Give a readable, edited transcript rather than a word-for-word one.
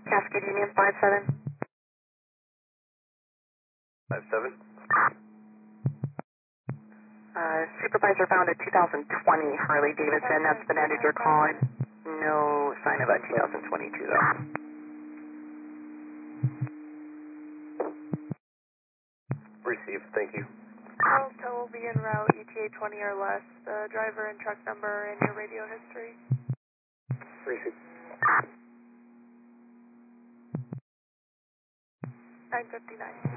Cascade Union 57. 57. Supervisor found a 2020 Harley Davidson. That's been added to your call. No sign of a 2022 though. Received, thank you. Charles Tow will be en route, ETA 20 or less. The driver and truck number and your radio history. Received. 9:59.